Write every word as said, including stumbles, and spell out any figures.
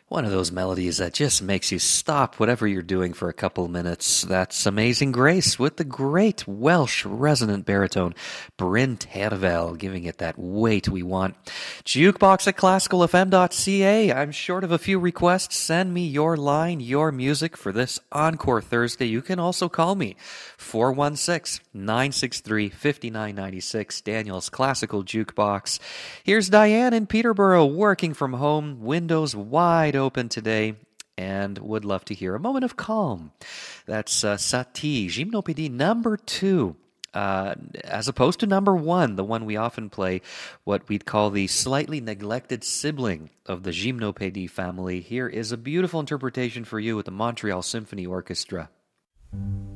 One of those melodies that just makes you stop whatever you're doing for a couple minutes. That's Amazing Grace with the great Welsh resonant baritone Bryn Terfel, giving it that weight we want. Jukebox at classical f m dot c a. I'm short of a few requests. Send me your line, your music for this Encore Thursday. You can also call me four one six, nine six three, five nine nine six, Daniel's Classical Jukebox. Here's Diane in Peterborough, working from home, windows wide open today, and would love to hear a moment of calm. That's uh, Satie, Gymnopédie number two. Uh, as opposed to number one, the one we often play, what we'd call the slightly neglected sibling of the Gymnopédie family. Here is a beautiful interpretation for you with the Montreal Symphony Orchestra.